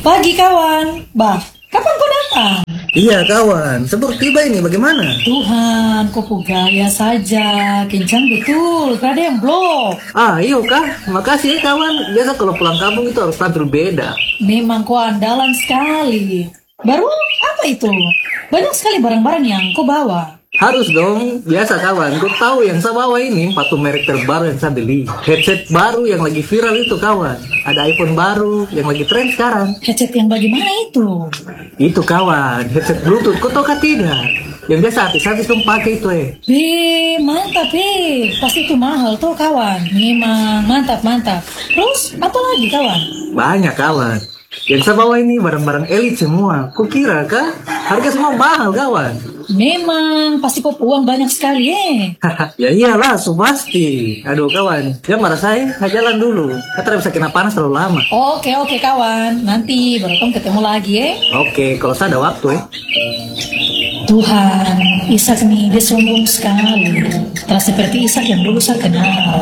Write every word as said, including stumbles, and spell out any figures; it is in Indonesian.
Pagi kawan. Bah, kapan kau datang? Iya kawan, sebelum tiba ini bagaimana? Tuhan, kau gaya saja. Kencang betul, gak ada yang blok. Ah iya kah, makasih ya kawan. Biasa kalau pulang kampung itu harus tampil beda. Memang kau andalan sekali. Baru apa itu? Banyak sekali barang-barang yang kau bawa. Harus dong, biasa kawan. Kau tahu yang saya bawa ini sepatu merek terbaru yang saya beli. Headset baru yang lagi viral itu kawan. Ada iPhone baru yang lagi tren sekarang. Headset yang bagaimana itu? Itu kawan, headset Bluetooth. Kau tahu kah tidak? Yang biasa artis-artis tuh pakai itu eh. Be, mantap eh. Pasti itu mahal tuh kawan. Memang mantap mantap. Terus apa lagi kawan? Banyak kawan. Yang saya bawa ini barang-barang elit semua. Kau kira kah? Harga semua mahal kawan. Memang pasti kau uang banyak sekali eh. Ya iyalah, so pasti. Aduh kawan, jangan marah saya, saya jalan dulu. Kita bisa kena panas terlalu lama. Oke oke kawan, nanti baru kamu ketemu lagi eh. Oke, kalau saya ada waktu eh. Tuhan, Ishak nih dia sombong sekali. Tak seperti Ishak yang dulu saya kenal.